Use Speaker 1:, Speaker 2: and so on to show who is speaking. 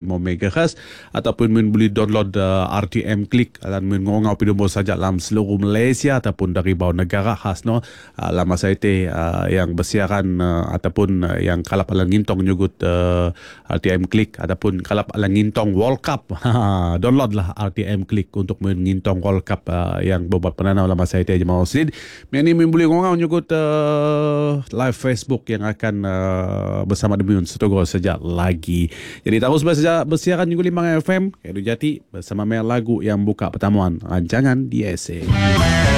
Speaker 1: MHz ataupun mun boleh download RTM Klik dan mun ngongau pidombo saja dalam seluruh Malaysia ataupun dari bawah negara khas lama saya yang bersiaran ataupun yang kalap alang ngintong nyugut RTM Klik ataupun kalap alang ngintong World Cup. Download lah RTM Klik untuk mengintong World Cup yang buat penanau lama saya jemaah Muslim. Ini boleh ngongau nyugut live Facebook yang akan bersama Demiun Setogor sejak lagi. Jadi terus bersiaran juga 5 FM Kedu Jati bersama lagu yang buka pertemuan rancangan DSA.